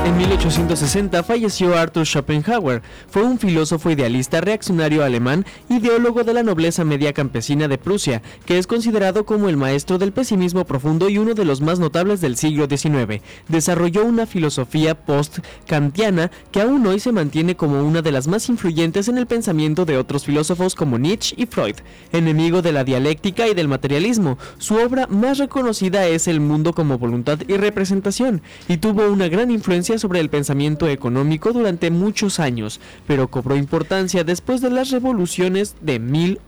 En 1860 falleció Arthur Schopenhauer. Fue un filósofo idealista reaccionario alemán, ideólogo de la nobleza media campesina de Prusia, que es considerado como el maestro del pesimismo profundo y uno de los más notables del siglo XIX. Desarrolló una filosofía post-kantiana que aún hoy se mantiene como una de las más influyentes en el pensamiento de otros filósofos como Nietzsche y Freud. Enemigo de la dialéctica y del materialismo, su obra más reconocida es El mundo como voluntad y representación, y tuvo una gran influencia sobre el pensamiento económico durante muchos años, pero cobró importancia después de las revoluciones de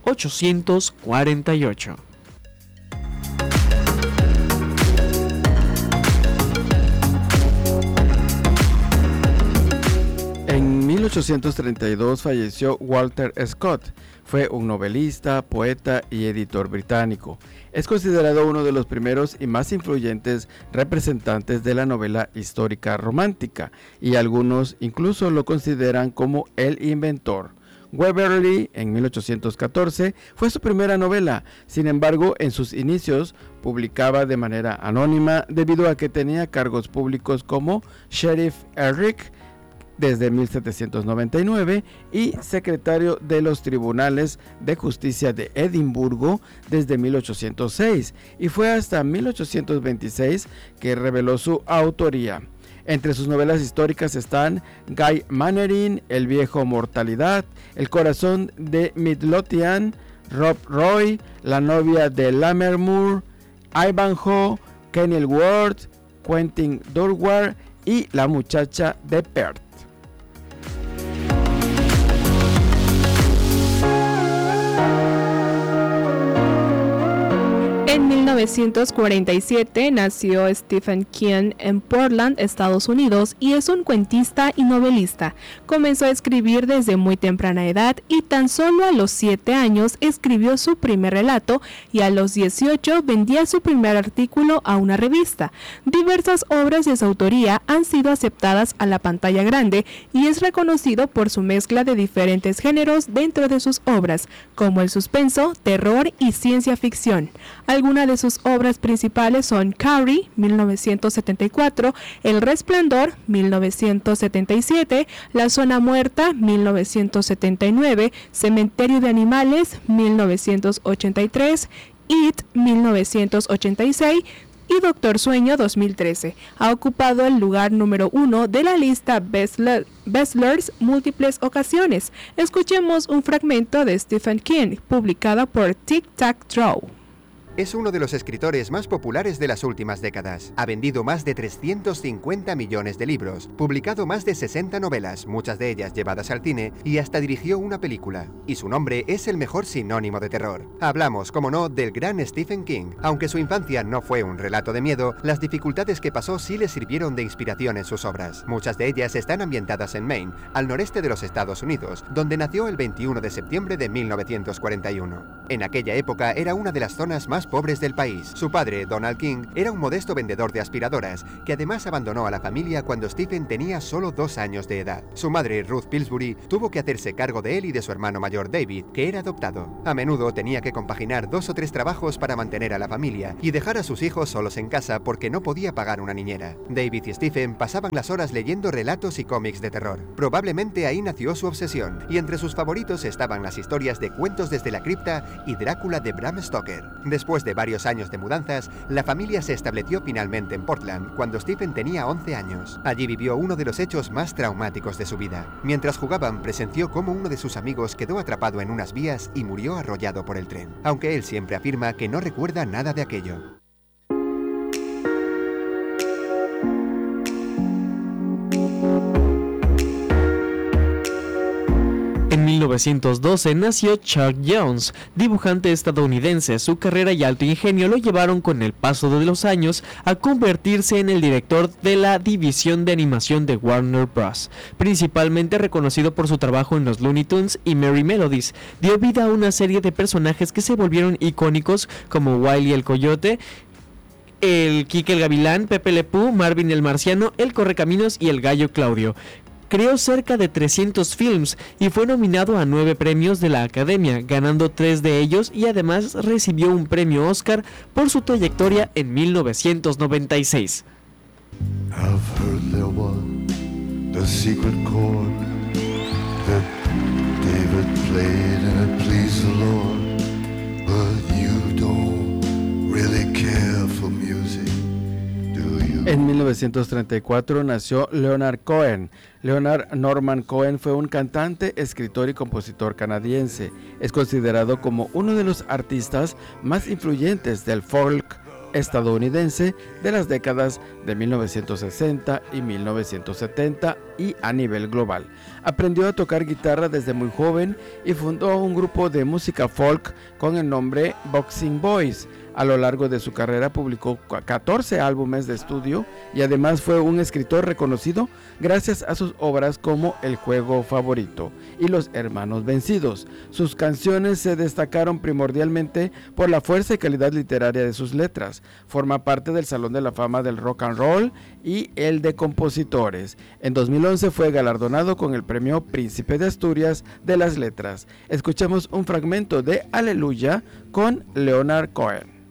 1848. En 1832 falleció Walter Scott. Fue un novelista, poeta y editor británico. Es considerado uno de los primeros y más influyentes representantes de la novela histórica romántica, y algunos incluso lo consideran como el inventor. Waverly, en 1814, fue su primera novela. Sin embargo, en sus inicios publicaba de manera anónima debido a que tenía cargos públicos como Sheriff Eric desde 1799 y secretario de los Tribunales de Justicia de Edimburgo desde 1806, y fue hasta 1826 que reveló su autoría. Entre sus novelas históricas están Guy Mannering, El viejo Mortalidad, El corazón de Midlothian, Rob Roy, La novia de Lammermoor, Ivanhoe, Kenilworth, Quentin Durward y La muchacha de Perth. En 1947 nació Stephen King en Portland, Estados Unidos, y es un cuentista y novelista. Comenzó a escribir desde muy temprana edad y tan solo a los 7 años escribió su primer relato, y a los 18 vendía su primer artículo a una revista. Diversas obras de su autoría han sido aceptadas a la pantalla grande y es reconocido por su mezcla de diferentes géneros dentro de sus obras, como el suspenso, terror y ciencia ficción. Algunas de sus obras principales son Carrie, 1974, El resplandor, 1977, La zona muerta, 1979, Cementerio de animales, 1983, It, 1986, y Doctor Sueño 2013. Ha ocupado el lugar número 1 de la lista Bestsellers múltiples ocasiones. Escuchemos un fragmento de Stephen King, publicado por Tic Tac Draw. Es uno de los escritores más populares de las últimas décadas. Ha vendido más de 350 millones de libros, publicado más de 60 novelas, muchas de ellas llevadas al cine, y hasta dirigió una película. Y su nombre es el mejor sinónimo de terror. Hablamos, como no, del gran Stephen King. Aunque su infancia no fue un relato de miedo, las dificultades que pasó sí le sirvieron de inspiración en sus obras. Muchas de ellas están ambientadas en Maine, al noreste de los Estados Unidos, donde nació el 21 de septiembre de 1941. En aquella época era una de las zonas más pobres del país. Su padre, Donald King, era un modesto vendedor de aspiradoras, que además abandonó a la familia cuando Stephen tenía solo 2 años de edad. Su madre, Ruth Pillsbury, tuvo que hacerse cargo de él y de su hermano mayor, David, que era adoptado. A menudo tenía que compaginar 2 o 3 trabajos para mantener a la familia y dejar a sus hijos solos en casa porque no podía pagar una niñera. David y Stephen pasaban las horas leyendo relatos y cómics de terror. Probablemente ahí nació su obsesión, y entre sus favoritos estaban las historias de Cuentos desde la cripta y Drácula de Bram Stoker. Después de varios años de mudanzas, la familia se estableció finalmente en Portland cuando Stephen tenía 11 años. Allí vivió uno de los hechos más traumáticos de su vida. Mientras jugaban, presenció cómo uno de sus amigos quedó atrapado en unas vías y murió arrollado por el tren, aunque él siempre afirma que no recuerda nada de aquello. En 1912 nació Chuck Jones, dibujante estadounidense. Su carrera y alto ingenio lo llevaron con el paso de los años a convertirse en el director de la división de animación de Warner Bros., principalmente reconocido por su trabajo en los Looney Tunes y Merry Melodies. Dio vida a una serie de personajes que se volvieron icónicos como Wiley el Coyote, el Kike el Gavilán, Pepe Le Pew, Marvin el Marciano, el Correcaminos y el Gallo Claudio. Creó cerca de 300 films y fue nominado a 9 premios de la Academia, ganando 3 de ellos, y además recibió un premio Oscar por su trayectoria en 1996. heard there was the secret chord that David played and it pleased the Lord. But you don't really care for music, do you? En 1934 nació Leonard Cohen. Leonard Norman Cohen fue un cantante, escritor y compositor canadiense. Es considerado como uno de los artistas más influyentes del folk estadounidense de las décadas de 1960 y 1970 y a nivel global. Aprendió a tocar guitarra desde muy joven y fundó un grupo de música folk con el nombre Boxing Boys. A lo largo de su carrera publicó 14 álbumes de estudio y además fue un escritor reconocido gracias a sus obras como El Juego Favorito y Los Hermanos Vencidos. Sus canciones se destacaron primordialmente por la fuerza y calidad literaria de sus letras. Forma parte del Salón de la Fama del Rock and Roll y el de compositores. En 2011 fue galardonado con el premio Príncipe de Asturias de las Letras. Escuchemos un fragmento de Aleluya con Leonard Cohen.